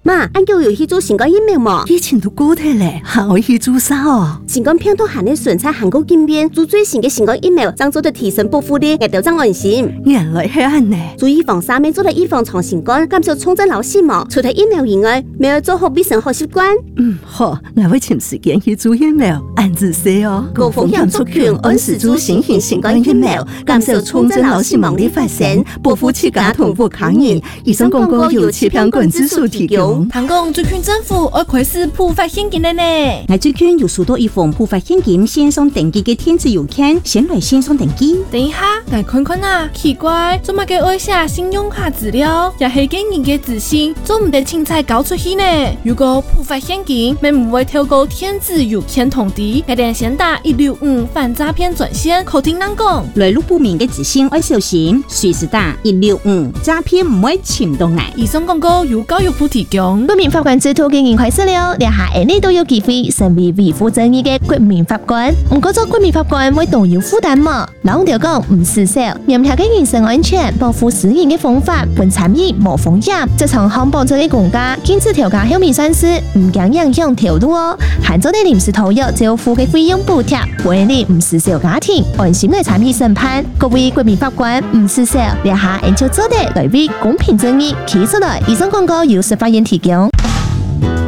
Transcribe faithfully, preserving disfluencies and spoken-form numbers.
妈，俺叫有去做新冠疫苗嘛？ 以前都过体嘞，还可以去做啥哦？ 新冠病毒含的纯菜韩国经验，做最新的新冠疫苗，将做的提升保护力，也都将安心。 原来是安呢。 做预防三面做的预防长新冠，减少重症老死亡。除了疫苗以外，没有做好卫生好习惯。 嗯，好，我会请时间去做疫苗，按自说哦。 高风险族群按时做新型新冠疫苗，减少重症老死亡的发生，保护自家同步抗疫。以上广告由切片管指数提供。 唐讲最近政府要开始普发现金了呢。 我最近有许多一份普发现金线上登记的电子邮件，先来线上登记。 等一下，来看看啊，奇怪，做乜嘅爱写信用卡资料，也係驚人嘅自信，做唔得凊彩交出去呢？如果普發現金，咪唔會透過電子郵件通知，一定先打一六五反詐騙專線，口聽人講。 來路不明嘅資訊要小心，隨時打一六五，詐騙唔會潛到嚟。 以上廣告由教育部提供。 國民法官制度經營開始了，連下下你都有機會成為維護正義嘅國民法官。唔過做國民法官會動搖負擔嘛？老條講唔失手，嚴格嘅人身安全、保護私人嘅方法，本參與無風險。這場航保者嘅國家，禁止調價後面算是唔驚影響條路哦。限咗啲臨時投入政府嘅費用補貼，為你唔失手家庭安心嚟參與審判。各位國民法官唔失手，連下研究做得來為公平正義企出來。以上廣告由司法院提供。